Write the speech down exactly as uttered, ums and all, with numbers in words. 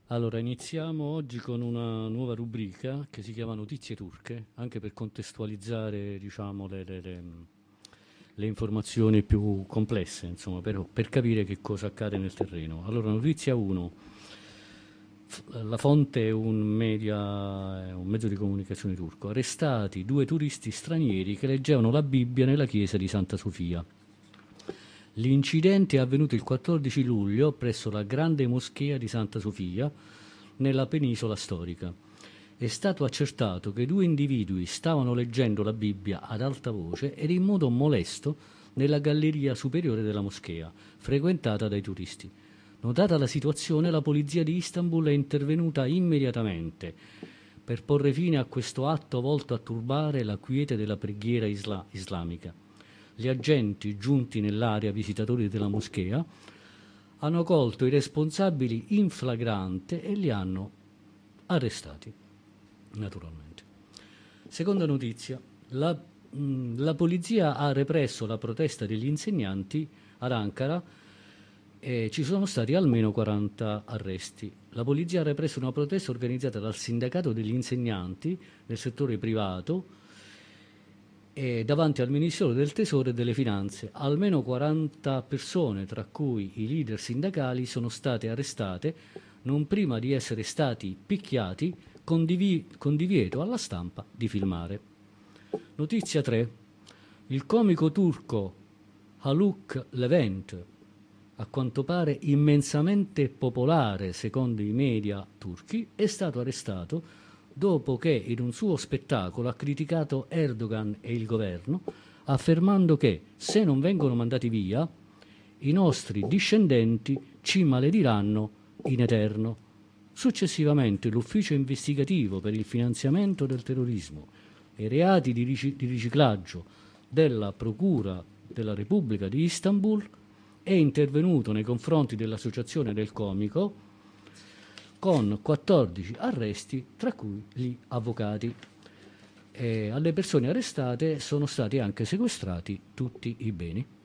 Allora, iniziamo oggi con una nuova rubrica che si chiama Notizie turche, anche per contestualizzare, diciamo, le, le- le- le informazioni più complesse, insomma, per, per capire che cosa accade nel terreno. Allora, notizia uno. La fonte è un, media, è un mezzo di comunicazione turco. Arrestati due turisti stranieri che leggevano la Bibbia nella chiesa di Santa Sofia. L'incidente è avvenuto il quattordici luglio presso la grande moschea di Santa Sofia, nella penisola storica. È stato accertato che due individui stavano leggendo la Bibbia ad alta voce ed in modo molesto nella galleria superiore della moschea, frequentata dai turisti. Notata la situazione, la polizia di Istanbul è intervenuta immediatamente per porre fine a questo atto volto a turbare la quiete della preghiera isla- islamica. Gli agenti giunti nell'area, visitatori della moschea, hanno colto i responsabili in flagrante e li hanno arrestati, naturalmente. Seconda notizia, la, mh, la polizia ha represso la protesta degli insegnanti ad Ankara e ci sono stati almeno quaranta arresti. La polizia ha represso una protesta organizzata dal sindacato degli insegnanti del settore privato e davanti al Ministero del Tesoro e delle Finanze. Almeno quaranta persone, tra cui i leader sindacali, sono state arrestate non prima di essere stati picchiati con, divi- con divieto alla stampa di filmare. Notizia tre. Il comico turco Haluk Levent, a quanto pare immensamente popolare secondo i media turchi, è stato arrestato dopo che in un suo spettacolo ha criticato Erdogan e il governo, affermando che se non vengono mandati via, i nostri discendenti ci malediranno in eterno. Successivamente l'ufficio investigativo per il finanziamento del terrorismo e i reati di, ric- di riciclaggio della Procura della Repubblica di Istanbul è intervenuto nei confronti dell'associazione del comico con quattordici arresti, tra cui gli avvocati. E alle persone arrestate sono stati anche sequestrati tutti i beni.